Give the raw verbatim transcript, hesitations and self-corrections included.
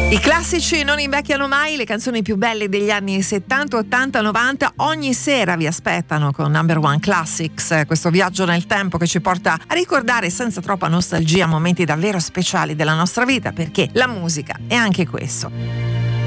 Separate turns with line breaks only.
I classici non invecchiano mai, le canzoni più belle degli anni settanta, ottanta, novanta ogni sera vi aspettano con Number One Classics, questo viaggio nel tempo che ci porta a ricordare senza troppa nostalgia momenti davvero speciali della nostra vita, perché la musica è anche questo.